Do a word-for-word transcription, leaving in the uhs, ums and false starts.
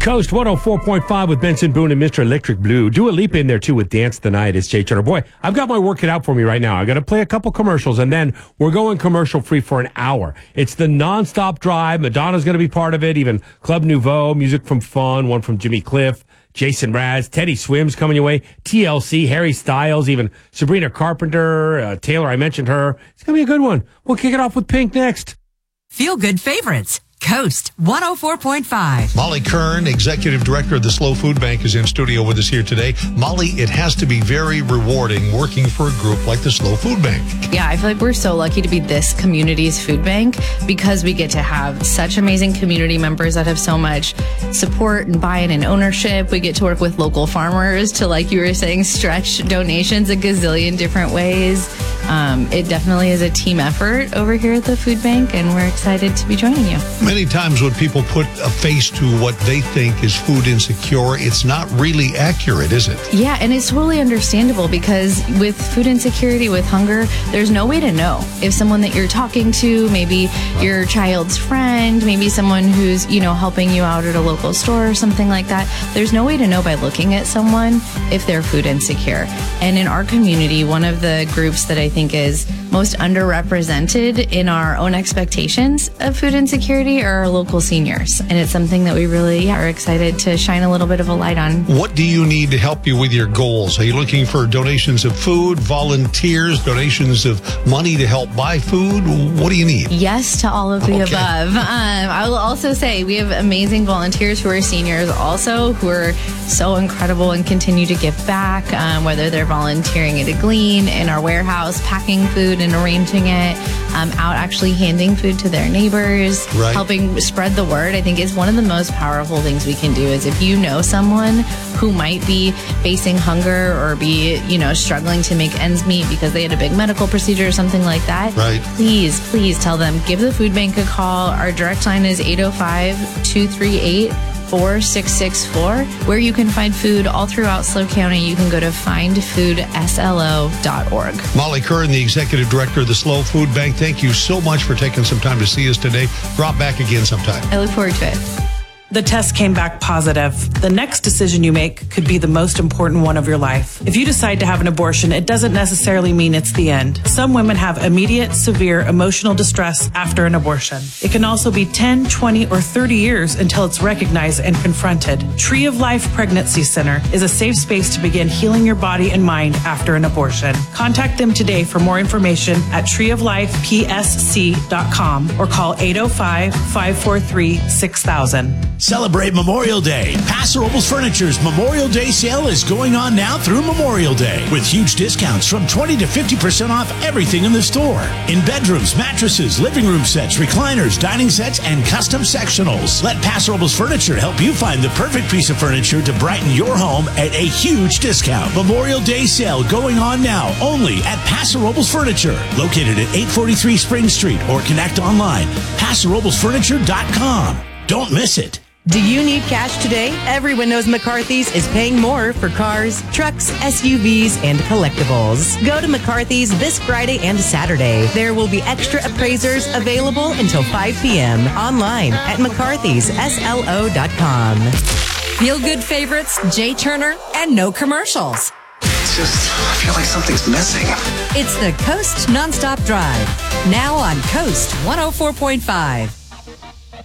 Coast one oh four point five with Benson Boone and Mister Electric Blue. Dua Lipa in there, too, with Dance the Night. It's Jay Turner. Boy, I've got my work cut out for me right now. I got to play a couple commercials, and then we're going commercial-free for an hour. It's the nonstop drive. Madonna's going to be part of it, even Club Nouveau, music from Fun, one from Jimmy Cliff, Jason Mraz, Teddy Swims coming your way, T L C, Harry Styles, even Sabrina Carpenter, uh, Taylor, I mentioned her. It's going to be a good one. We'll kick it off with Pink next. Feel Good Favorites. Coast one oh four point five. Molly Kern, Executive Director of the Slow Food Bank, is in studio with us here today. Molly, it has to be very rewarding working for a group like the Slow Food Bank. Yeah, I feel like we're so lucky to be this community's food bank because we get to have such amazing community members that have so much support and buy-in and ownership. We get to work with local farmers to, like you were saying, stretch donations a gazillion different ways. Um, it definitely is a team effort over here at the food bank, and we're excited to be joining you. Many times when people put a face to what they think is food insecure, it's not really accurate, is it? Yeah, and it's totally understandable because with food insecurity, with hunger, there's no way to know if someone that you're talking to, maybe your child's friend, maybe someone who's, you know, helping you out at a local store or something like that. There's no way to know by looking at someone if they're food insecure. And in our community, one of the groups that I think is most underrepresented in our own expectations of food insecurity are our local seniors. And it's something that we really yeah, are excited to shine a little bit of a light on. What do you need to help you with your goals? Are you looking for donations of food, volunteers, donations of money to help buy food? What do you need? Yes to all of the Okay. above. Um, I will also say we have amazing volunteers who are seniors also, who are so incredible and continue to give back, um, whether they're volunteering at a Glean, in our warehouse, packing food and arranging it, um, out actually handing food to their neighbors, Right. helping spread the word. I think is one of the most powerful things we can do is if you know someone who might be facing hunger or be, you know, struggling to make ends meet because they had a big medical procedure or something like that, Right. please, please tell them, give the food bank a call. Our direct line is eight oh five, two three eight, four six six four, where you can find food all throughout SLO County. You can go to find food S L O dot org. Molly Kern, the Executive Director of the Slow Food Bank, thank you so much for taking some time to see us today. Drop back again sometime. I look forward to it. The test came back positive. The next decision you make could be the most important one of your life. If you decide to have an abortion, it doesn't necessarily mean it's the end. Some women have immediate, severe emotional distress after an abortion. It can also be ten, twenty, or thirty years until it's recognized and confronted. Tree of Life Pregnancy Center is a safe space to begin healing your body and mind after an abortion. Contact them today for more information at tree of life p s c dot com or call eight oh five, five four three, six thousand. Celebrate Memorial Day. Paso Robles Furniture's Memorial Day sale is going on now through Memorial Day with huge discounts from twenty to fifty percent off everything in the store. In bedrooms, mattresses, living room sets, recliners, dining sets, and custom sectionals. Let Paso Robles Furniture help you find the perfect piece of furniture to brighten your home at a huge discount. Memorial Day sale going on now only at Paso Robles Furniture, located at eight forty-three Spring Street, or connect online, paso robles furniture dot com. Don't miss it. Do you need cash today? Everyone knows McCarthy's is paying more for cars, trucks, S U Vs, and collectibles. Go to McCarthy's this Friday and Saturday. There will be extra appraisers available until five p.m. online at mccarthys s l o dot com. Feel Good Favorites, Jay Turner, and no commercials. It's just, I feel like something's missing. It's the Coast Nonstop Drive. Now on Coast one oh four point five.